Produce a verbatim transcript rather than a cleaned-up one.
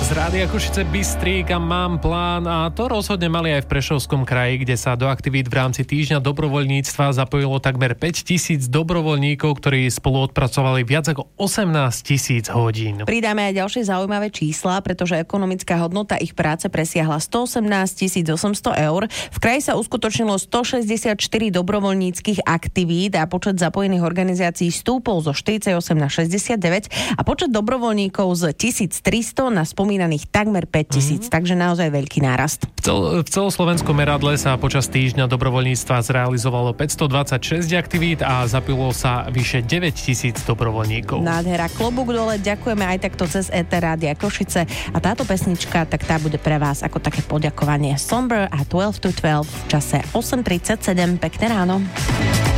Z Rádia Košice Bystrík a Mám plán, a to rozhodne mali aj v Prešovskom kraji, kde sa do aktivít v rámci týždňa dobrovoľníctva zapojilo takmer päťtisíc dobrovoľníkov, ktorí spolu odpracovali viac ako osemnásť tisíc hodín. Pridáme aj ďalšie zaujímavé čísla, pretože ekonomická hodnota ich práce presiahla stoosemnásť tisíc osemsto eur. V kraji sa uskutočnilo stošesťdesiatštyri dobrovoľníckych aktivít a počet zapojených organizácií stúpol zo štyridsaťosem na šesťdesiatdeväť a počet dobrovoľníkov z tisíctristo na spomínaných takmer päťtisíc, mm. takže naozaj veľký nárast. V, cel, v celoslovenskom meradle sa počas týždňa dobrovoľníctva zrealizovalo päťstodvadsaťšesť aktivít a zapilo sa vyše deväťtisíc dobrovoľníkov. Nádhera, klobúk dole, ďakujeme aj takto cez éter Rádia Košice a táto pesnička, tak tá bude pre vás ako také poďakovanie. Somber a twelve to twelve v čase osem tridsaťsedem. Pekné ráno.